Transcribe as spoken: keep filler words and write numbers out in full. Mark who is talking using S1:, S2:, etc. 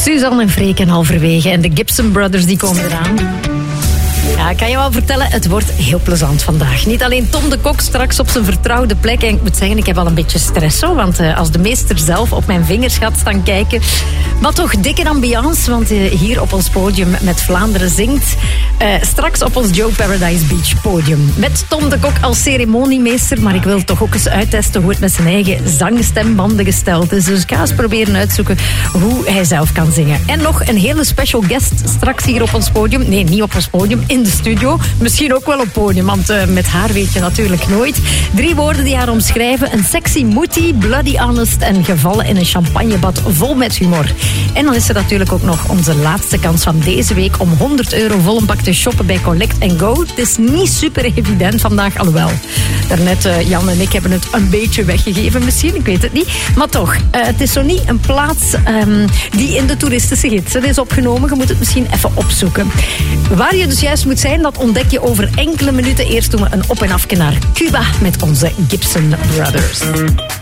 S1: Suzanne en Freken halverwege en de Gibson Brothers die komen eraan. Ja, ik kan je wel vertellen, het wordt heel plezant vandaag. Niet alleen Tom de Kok straks op zijn vertrouwde plek. En ik moet zeggen, ik heb al een beetje stress, hoor. Want uh, als de meester zelf op mijn vingers gaat staan kijken. Maar toch dikke ambiance, want uh, hier op ons podium met Vlaanderen zingt. Uh, straks op ons Joe Paradise Beach podium. Met Tom de Kok als ceremoniemeester. Maar ik wil toch ook eens uittesten hoe het met zijn eigen zangstembanden gesteld is. Dus ik ga eens proberen uitzoeken hoe hij zelf kan zingen. En nog een hele special guest straks hier op ons podium. Nee, niet op ons podium, in de studio. Misschien ook wel op podium, want uh, met haar weet je natuurlijk nooit. Drie woorden die haar omschrijven. Een sexy moody, bloody honest en gevallen in een champagnebad vol met humor. En dan is er natuurlijk ook nog onze laatste kans van deze week om honderd euro vol een bak te shoppen bij Collect and Go. Het is niet super evident vandaag, alhoewel. Daarnet uh, Jan en ik hebben het een beetje weggegeven misschien, ik weet het niet. Maar toch, uh, het is zo niet een plaats um, die in de toeristische gidsen is opgenomen. Je moet het misschien even opzoeken. Waar je dus juist moet zijn, dat ontdek je over enkele minuten. Eerst doen we een op- en afje naar Cuba met onze Gibson Brothers.